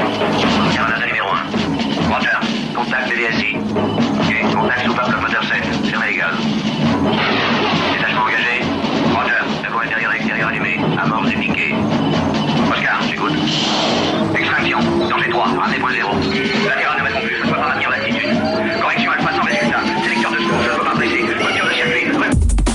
Canada numéro 1. Roger. Contact BVSI. Ok. Contact soupape bloc moteur 7. Fermez les gaz. Détachement engagé. Roger. La voie intérieure et extérieure allumée. Amorce et piqué.